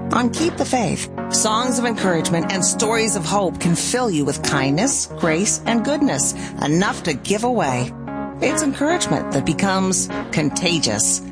On Keep the Faith, songs of encouragement and stories of hope can fill you with kindness, grace, and goodness, enough to give away. It's encouragement that becomes contagious.